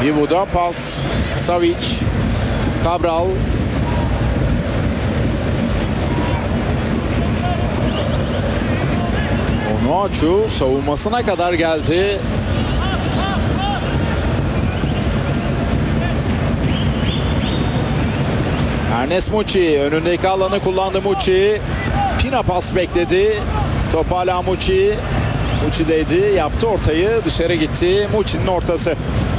Vivu'da pas. Savic. Cabral. Onuachu savunmasına kadar geldi. Ernest Muçi önündeki alanı kullandı Muçi. Pina pas bekledi. Top hala Muçi. Muçi'deydi. Yaptı ortayı. Dışarı gitti. Muçi'nin ortası.